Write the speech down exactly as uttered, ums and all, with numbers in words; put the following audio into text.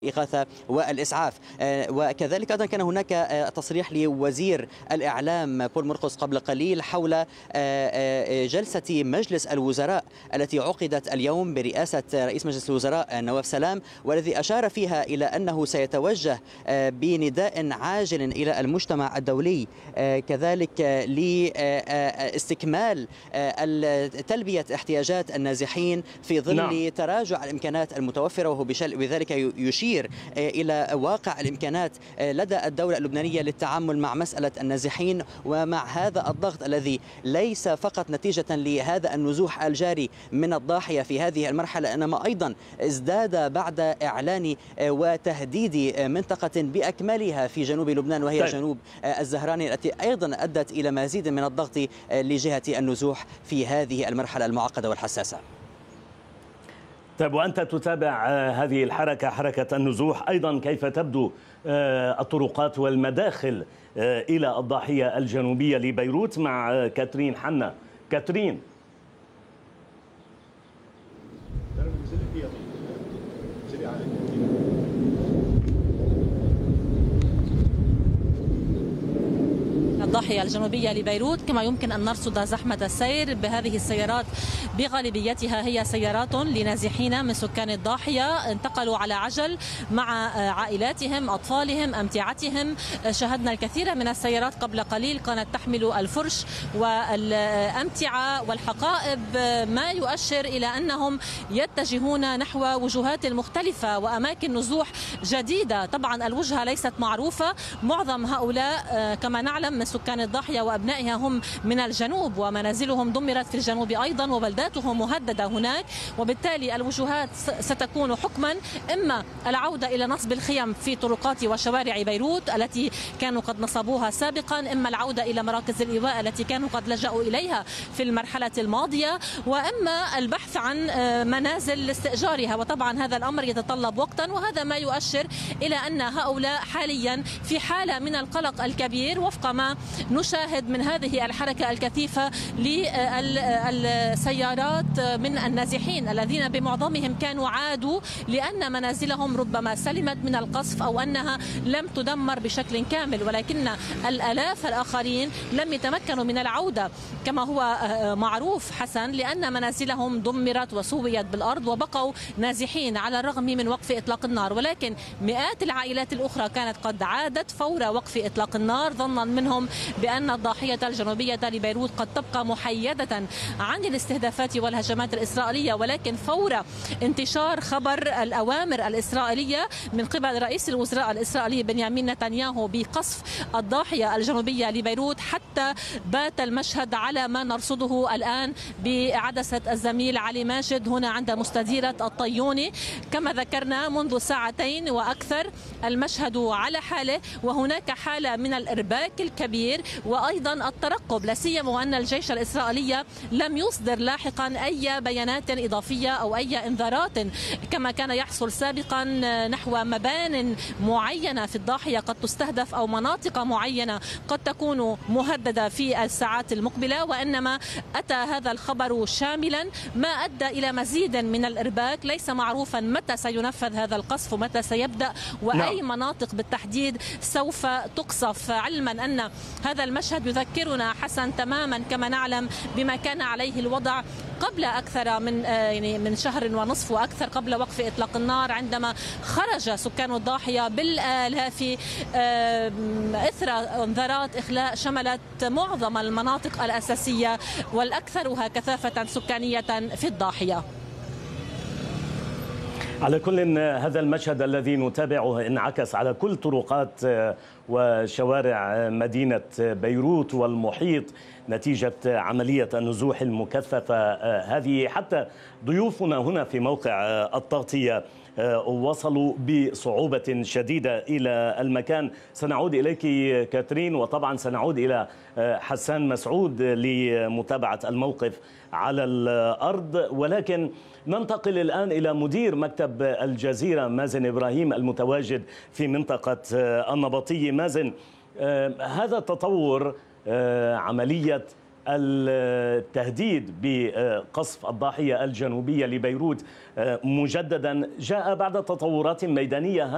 الإغاثة والإسعاف. وكذلك أيضا كان هناك تصريح لوزير الإعلام بول مرقس قبل قليل حول جلسة مجلس الوزراء التي عقدت اليوم برئاسة رئيس مجلس الوزراء نواف سلام، والذي أشار فيها إلى أنه سيتوجه بنداء عاجل إلى المجتمع الدولي كذلك لاستكمال تلبية احتياجات النازحين في ظل نعم. تراجع الإمكانات المتوفرة، وهو بذلك يشير إلى واقع الإمكانات لدى الدولة اللبنانية للتعامل مع مسألة النازحين ومع هذا الضغط الذي ليس فقط نتيجة لهذا النزوح الجاري من الضاحية في هذه المرحلة، إنما أيضا ازداد بعد إعلان وتهديد منطقة بأكملها في جنوب لبنان وهي طيب. جنوب الزهراني، التي أيضا أدت إلى مزيد من الضغط لجهة النزوح في هذه المرحلة المعقدة والحساسة. طيب، وأنت تتابع هذه الحركة، حركة النزوح، أيضا كيف تبدو الطرقات والمداخل إلى الضاحية الجنوبية لبيروت مع كاترين حنا. كاترين. الضاحية الجنوبية لبيروت كما يمكن أن نرصد زحمة السير بهذه السيارات، بغالبيتها هي سيارات لنازحين من سكان الضاحية انتقلوا على عجل مع عائلاتهم، أطفالهم، أمتعتهم. شاهدنا الكثير من السيارات قبل قليل كانت تحمل الفرش والأمتعة والحقائب، ما يؤشر إلى أنهم يتجهون نحو وجهات مختلفة وأماكن نزوح جديدة. طبعا الوجهة ليست معروفة، معظم هؤلاء كما نعلم من سكان الضاحية وأبنائها هم من الجنوب، ومنازلهم دمرت في الجنوب أيضا وبلداتهم مهددة هناك، وبالتالي الوجهات ستكون حكما إما العودة إلى نصب الخيم في طرقات وشوارع بيروت التي كانوا قد نصبوها سابقا، إما العودة إلى مراكز الإيواء التي كانوا قد لجأوا إليها في المرحلة الماضية، وإما البحث عن منازل لاستئجارها. وطبعا هذا الأمر يتطلب وقتا، وهذا ما يؤشر إلى أن هؤلاء حاليا في حالة من القلق الكبير وفق ما نشاهد من هذه الحركة الكثيفة للسيارات من النازحين الذين بمعظمهم كانوا عادوا لأن منازلهم ربما سلمت من القصف أو أنها لم تدمر بشكل كامل، ولكن الآلاف الآخرين لم يتمكنوا من العودة كما هو معروف حسن، لأن منازلهم دمرت وسويت بالأرض وبقوا نازحين على الرغم من وقف إطلاق النار. ولكن مئات العائلات الأخرى كانت قد عادت فور وقف إطلاق النار، ظنا منهم بأن الضاحية الجنوبية لبيروت قد تبقى محيدة عن الاستهدافات والهجمات الإسرائيلية. ولكن فور انتشار خبر الأوامر الإسرائيلية من قبل رئيس الوزراء الإسرائيلي بنيامين نتنياهو بقصف الضاحية الجنوبية لبيروت، حتى بات المشهد على ما نرصده الآن بعدسة الزميل علي ماجد هنا عند مستديرة الطيوني. كما ذكرنا منذ ساعتين وأكثر المشهد على حاله، وهناك حالة من الإرباك الكبير وأيضا الترقب، لا سيما وأن الجيش الإسرائيلي لم يصدر لاحقا أي بيانات إضافية أو أي إنذارات كما كان يحصل سابقا نحو مبان معينة في الضاحية قد تستهدف أو مناطق معينة قد تكون مهددة في الساعات المقبلة، وإنما أتى هذا الخبر شاملا ما أدى إلى مزيد من الإرباك. ليس معروفا متى سينفذ هذا القصف ومتى سيبدأ وأي مناطق بالتحديد سوف تقصف، علما أن هذا المشهد يذكرنا حسن تماما كما نعلم بما كان عليه الوضع قبل أكثر من يعني من شهر ونصف وأكثر قبل وقف إطلاق النار، عندما خرج سكان الضاحية بالآلاف إثر انذارات إخلاء شملت معظم المناطق الأساسية والأكثرها كثافة سكانية في الضاحية. على كل، هذا المشهد الذي نتابعه انعكس على كل طرقات وشوارع مدينة بيروت والمحيط نتيجة عملية النزوح المكثفة هذه. حتى ضيوفنا هنا في موقع التغطية وصلوا بصعوبة شديدة إلى المكان. سنعود إليك كاترين، وطبعا سنعود إلى حسان مسعود لمتابعة الموقف على الأرض، ولكن ننتقل الآن إلى مدير مكتب الجزيرة مازن إبراهيم المتواجد في منطقة النبطية. مازن، هذا التطور، عملية التهديد بقصف الضاحية الجنوبية لبيروت مجددا، جاء بعد تطورات ميدانية